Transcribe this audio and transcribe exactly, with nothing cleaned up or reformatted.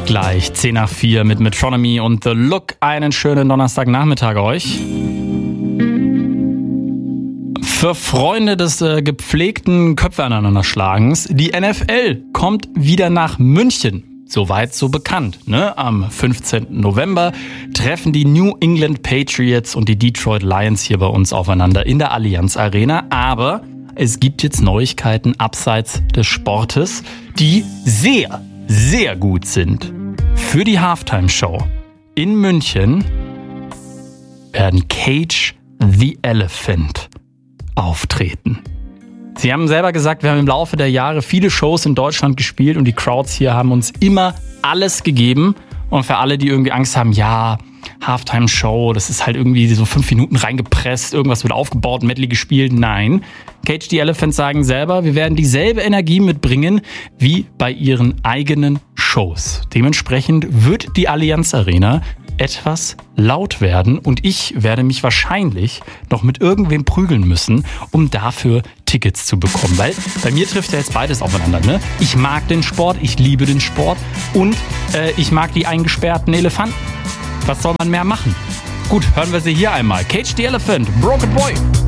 gleich zehn nach vier mit Metronomy und The Look. Einen schönen Donnerstagnachmittag euch. Für Freunde des äh, gepflegten Köpfe aneinanderschlagens, die N F L kommt wieder nach München. Soweit so bekannt. Ne? Am fünfzehnten November treffen die New England Patriots und die Detroit Lions hier bei uns aufeinander in der Allianz Arena. Aber es gibt jetzt Neuigkeiten abseits des Sportes, die sehr, sehr gut sind. Für die Halftime-Show in München werden Cage the Elephant auftreten. Sie haben selber gesagt, wir haben im Laufe der Jahre viele Shows in Deutschland gespielt und die Crowds hier haben uns immer alles gegeben. Und für alle, die irgendwie Angst haben, ja, Halftime-Show, das ist halt irgendwie so fünf Minuten reingepresst, irgendwas wird aufgebaut, Medley gespielt. Nein, Cage the Elephant sagen selber, wir werden dieselbe Energie mitbringen wie bei ihren eigenen Shows. Dementsprechend wird die Allianz Arena etwas laut werden und ich werde mich wahrscheinlich noch mit irgendwem prügeln müssen, um dafür Tickets zu bekommen. Weil bei mir trifft ja jetzt beides aufeinander. Ne? Ich mag den Sport, ich liebe den Sport und äh, ich mag die eingesperrten Elefanten. Was soll man mehr machen? Gut, hören wir sie hier einmal. Cage the Elephant, Broken Boy.